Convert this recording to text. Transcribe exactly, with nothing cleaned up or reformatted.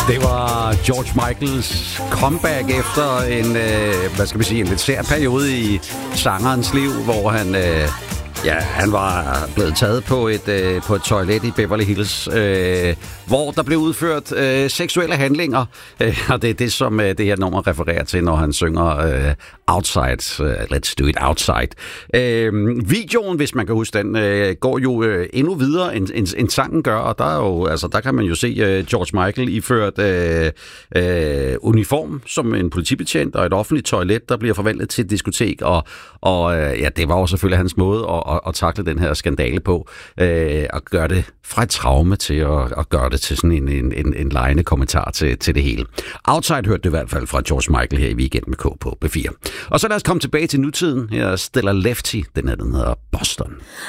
Det var George Michaels comeback efter en, øh, hvad skal vi sige, en lidt sær periode i sangerens liv, hvor han, øh, ja, han var blevet taget på et, øh, på et toilet i Beverly Hills, øh, hvor der blev udført øh, seksuelle handlinger, øh, og det er det, som øh, det her nummer refererer til, når han synger øh, Outside, uh, Let's Do It Outside. Øh, videoen, hvis man kan huske den, øh, går jo øh, endnu videre, end, end, end sangen gør, og der, er jo, altså, der kan man jo se øh, George Michael iført øh, øh, uniform som en politibetjent, og et offentligt toilet, der bliver forvandlet til et diskotek, og, og øh, ja, det var jo selvfølgelig hans måde at, at, at takle den her skandale på, øh, at gøre det fra et traume til at, at gøre det til sådan en, en, en, en lejende kommentar til, til det hele. Outside hørte det i hvert fald fra George Michael her i Weekend med K på B fire. Og så lad os komme tilbage til nutiden. Her stiller Lefty, den her, den hedder Boston.